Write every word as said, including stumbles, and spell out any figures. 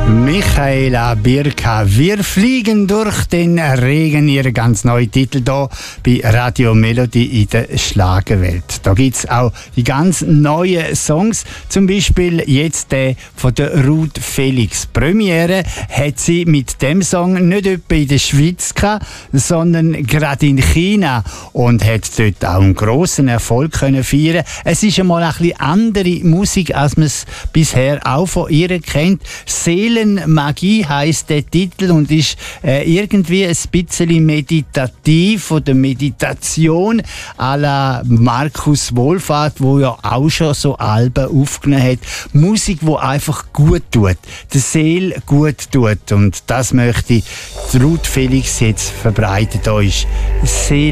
Michaela Birka, wir fliegen durch den Regen, ihr ganz neuer Titel hier bei Radio Melody in der Schlagerwelt. Da gibt es auch die ganz neuen Songs, zum Beispiel jetzt der von der Ruth Felix. Premiere hat sie mit dem Song nicht etwa in der Schweiz gehabt, sondern gerade in China und hat dort auch einen grossen Erfolg können feiern. Es ist einmal ein bisschen andere Musik, als man es bisher auch von ihr kennt. Seelenmagie heisst der Titel und ist äh, irgendwie ein bisschen meditativ oder Meditation à la Markus Wohlfahrt, wo ja auch schon so Alben aufgenommen hat. Musik, die einfach gut tut, der Seele gut tut. Und das möchte Ruth Felix jetzt verbreiten. Da ist Seele